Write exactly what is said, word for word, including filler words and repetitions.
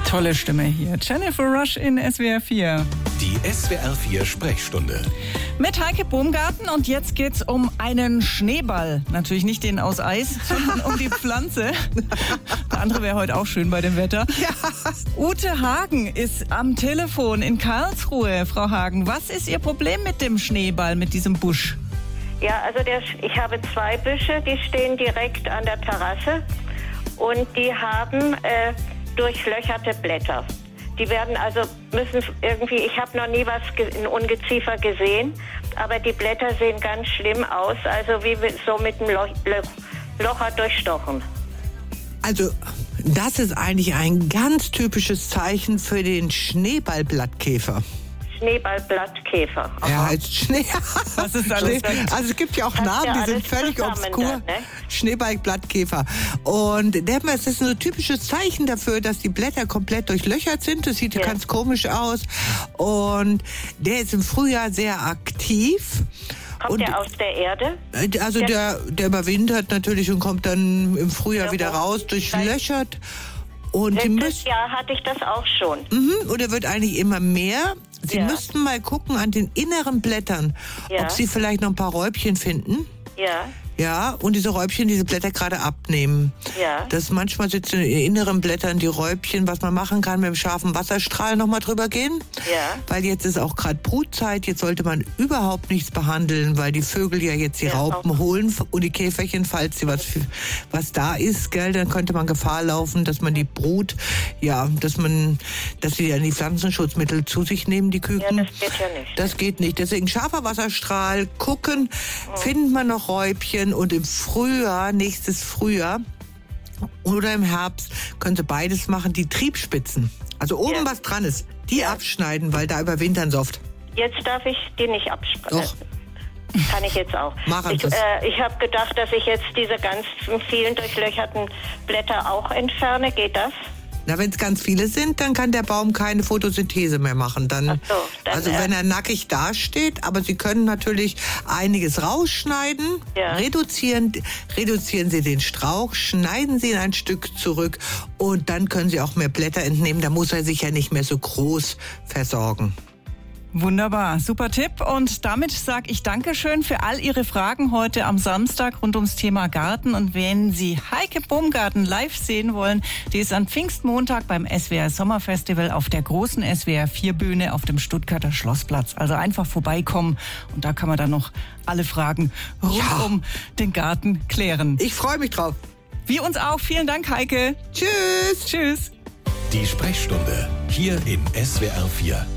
Tolle Stimme hier. Jennifer Rush in S W R vier. Die S W R vier Sprechstunde. Mit Heike Baumgarten und jetzt geht's um einen Schneeball. Natürlich nicht den aus Eis, sondern um die Pflanze. Der andere wäre heute auch schön bei dem Wetter. Ja. Ute Hagen ist am Telefon in Karlsruhe. Frau Hagen, was ist Ihr Problem mit dem Schneeball, mit diesem Busch? Ja, also der, ich habe zwei Büsche, die stehen direkt an der Terrasse und die haben äh, durchlöcherte Blätter. Die werden also, müssen irgendwie, ich habe noch nie was, ein Ungeziefer gesehen, aber die Blätter sehen ganz schlimm aus, also wie so mit einem Loch, Locher durchstochen. Also, das ist eigentlich ein ganz typisches Zeichen für den Schneeballblattkäfer. Schneeballblattkäfer. Aha. Er heißt Schnee. Was ist alles? Also es gibt ja auch Hat Namen, ja die sind völlig obskur. Dann, ne? Schneeballblattkäfer. Und der, das ist so ein typisches Zeichen dafür, dass die Blätter komplett durchlöchert sind. Das sieht ja ganz komisch aus. Und der ist im Frühjahr sehr aktiv. Kommt und der aus der Erde? Also der, der überwintert natürlich und kommt dann im Frühjahr ja, wieder raus, durchlöchert. Und Letztes müssen, Jahr hatte ich das auch schon. Mhm, und er wird eigentlich immer mehr. Sie ja. müssten mal gucken an den inneren Blättern, ja. ob Sie vielleicht noch ein paar Räubchen finden. Ja. Ja, und diese Räubchen, diese Blätter gerade abnehmen. Ja. Das manchmal sitzen in den inneren Blättern die Räubchen, was man machen kann, mit dem scharfen Wasserstrahl nochmal drüber gehen. Ja. Weil jetzt ist auch gerade Brutzeit, jetzt sollte man überhaupt nichts behandeln, weil die Vögel ja jetzt die ja, Raupen auch. holen und die Käferchen, falls sie was, was da ist, gell, dann könnte man Gefahr laufen, dass man die Brut, ja, dass man, dass sie ja die Pflanzenschutzmittel zu sich nehmen, die Küken. Ja, das geht ja nicht. Das geht nicht. Deswegen scharfer Wasserstrahl, gucken, oh. findet man noch Räubchen. Und im Frühjahr, nächstes Frühjahr oder im Herbst, können Sie beides machen, die Triebspitzen. Also oben ja. was dran ist, die ja. abschneiden, weil da überwintern sie oft. Jetzt darf ich die nicht abschneiden. Doch. Kann ich jetzt auch. Machen ich äh, ich habe gedacht, dass ich jetzt diese ganz vielen durchlöcherten Blätter auch entferne. Geht das? Na, wenn es ganz viele sind, dann kann der Baum keine Photosynthese mehr machen. Dann, Ach so, dann also ja. wenn er nackig dasteht, aber Sie können natürlich einiges rausschneiden, ja. reduzieren, reduzieren Sie den Strauch, schneiden Sie ihn ein Stück zurück und dann können Sie auch mehr Blätter entnehmen. Da muss er sich ja nicht mehr so groß versorgen. Wunderbar, super Tipp. Und damit sage ich Dankeschön für all Ihre Fragen heute am Samstag rund ums Thema Garten. Und wenn Sie Heike Baumgarten live sehen wollen, die ist am Pfingstmontag beim S W R Sommerfestival auf der großen S W R vier Bühne auf dem Stuttgarter Schlossplatz. Also einfach vorbeikommen und da kann man dann noch alle Fragen rund ja. um den Garten klären. Ich freue mich drauf. Wir uns auch. Vielen Dank, Heike. Tschüss. Tschüss. Die Sprechstunde hier in S W R vier.